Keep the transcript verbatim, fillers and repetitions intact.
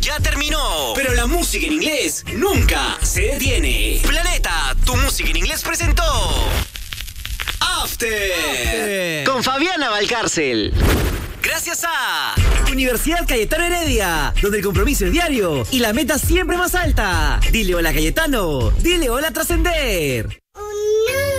ya terminó, pero la música en inglés nunca se detiene. Planeta, tu música en inglés presentó After, After. con Fabiana Valcárcel. Gracias a Universidad Cayetano Heredia, donde el compromiso es diario y la meta siempre más alta. Dile hola Cayetano, dile hola Trascender.